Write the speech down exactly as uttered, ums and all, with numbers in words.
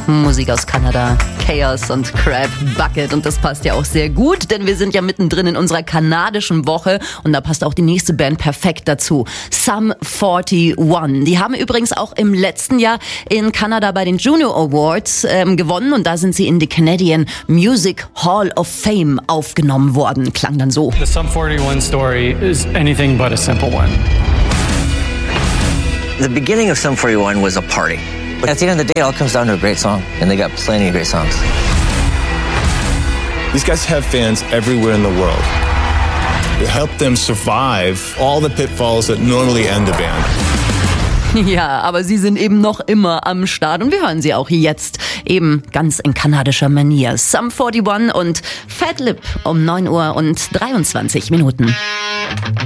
Musik aus Kanada, Chaos und Crab Bucket. Und das passt ja auch sehr gut, denn wir sind ja mittendrin in unserer kanadischen Woche und da passt auch die nächste Band perfekt dazu. Sum einundvierzig. Die haben übrigens auch im letzten Jahr in Kanada bei den Juno Awards ähm, gewonnen und da sind sie in die Canadian Music Hall of Fame aufgenommen worden. Klang dann so. The Sum forty-one story is anything but a simple one. The beginning of Sum forty-one was a party. But at the end of the day, it all comes down to a great song, and they got plenty of great songs. These guys have fans everywhere in the world. It helped them survive all the pitfalls that normally end a band. Ja, aber sie sind eben noch immer am Start und wir hören sie auch jetzt eben ganz in kanadischer Manier. Sum einundvierzig und Fat Lip um neun Uhr und dreiundzwanzig Minuten.